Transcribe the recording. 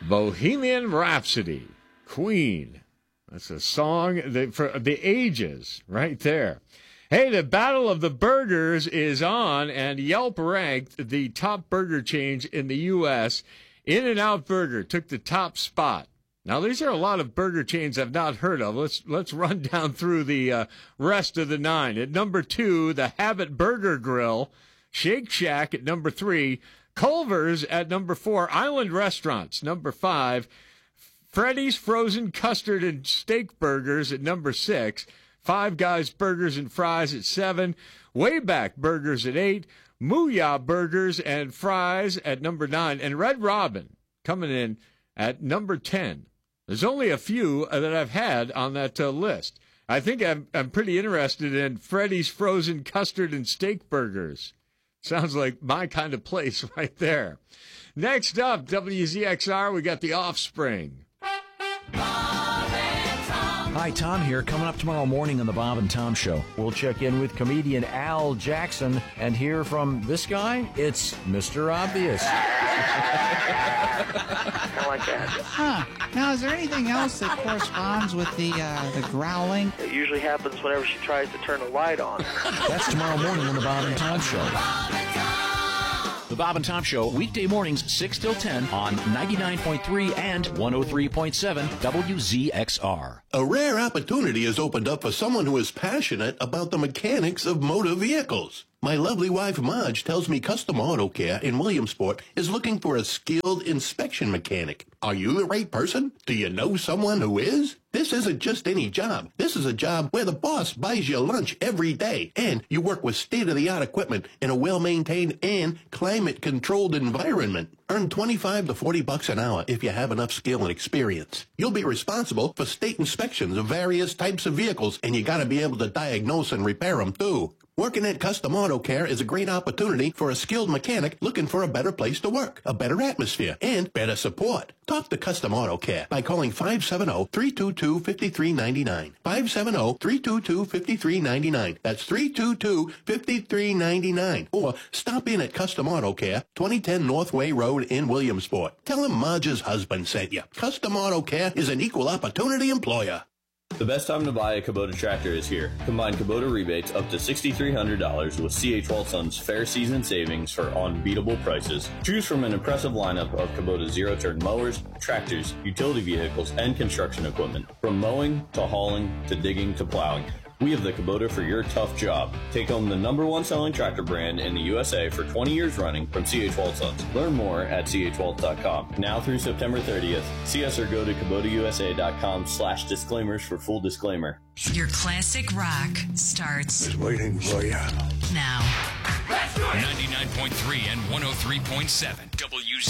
Bohemian Rhapsody, Queen. That's a song for the ages right there. Hey, the Battle of the Burgers is on, and Yelp ranked the top burger chains in the U.S. In-N-Out Burger took the top spot. Now, these are a lot of burger chains I've not heard of. Let's run down through the rest of the 9. At number 2, the Habit Burger Grill. Shake Shack at number 3. Culver's at number 4. Island Restaurants, number 5. Freddy's Frozen Custard and Steak Burgers at number 6. Five Guys Burgers and Fries at 7. Wayback Burgers at 8. Mooyah Burgers and Fries at number 9. And Red Robin coming in at number 10. There's only a few that I've had on that list. I think I'm pretty interested in Freddy's Frozen Custard and Steak Burgers. Sounds like my kind of place right there. Next up, WZXR, we got The Offspring. Hi, Tom here. Coming up tomorrow morning on the Bob and Tom Show, we'll check in with comedian Al Jackson and hear from this guy. It's Mr. Obvious. I like that. Huh. Now, is there anything else that corresponds with the growling? It usually happens whenever she tries to turn the light on. That's tomorrow morning on the Bob and Tom Show. The Bob and Tom Show, weekday mornings 6 till 10 on 99.3 and 103.7 WZXR. A rare opportunity has opened up for someone who is passionate about the mechanics of motor vehicles. My lovely wife, Marge, tells me Custom Auto Care in Williamsport is looking for a skilled inspection mechanic. Are you the right person? Do you know someone who is? This isn't just any job. This is a job where the boss buys you lunch every day, and you work with state-of-the-art equipment in a well-maintained and climate-controlled environment. Earn $25 to $40 an hour if you have enough skill and experience. You'll be responsible for state inspections of various types of vehicles, and you gotta be able to diagnose and repair them, too. Working at Custom Auto Care is a great opportunity for a skilled mechanic looking for a better place to work, a better atmosphere, and better support. Talk to Custom Auto Care by calling 570-322-5399. 570-322-5399. That's 322-5399. Or stop in at Custom Auto Care, 2010 Northway Road in Williamsport. Tell them Marge's husband sent you. Custom Auto Care is an equal opportunity employer. The best time to buy a Kubota tractor is here. Combine Kubota rebates up to $6,300 with C.H. Walton's Fair Season Savings for unbeatable prices. Choose from an impressive lineup of Kubota zero-turn mowers, tractors, utility vehicles, and construction equipment. From mowing to hauling to digging to plowing, we have the Kubota for your tough job. Take home the #1 selling tractor brand in the USA for 20 years running from C.H. Waltons. Learn more at chwalt.com. Now through September 30th. See us or go to KubotaUSA.com/disclaimers for full disclaimer. Your classic rock starts Waiting for you. now. 99.3 and 103.7 WZ.